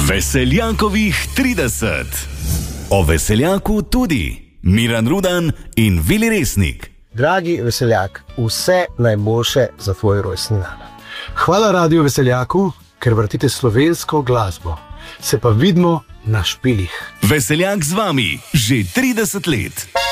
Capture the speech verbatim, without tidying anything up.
Veseljakovih trideset. O veseljaku tudi Miran Rudan in Vili Resnik. Dragi veseljak, vse najboljše za tvoj rojstni dan. Hvala Radiu Veseljaku, ker vrtite slovensko glasbo. Se pa vidimo na špilih. Veseljak z vami že trideset let.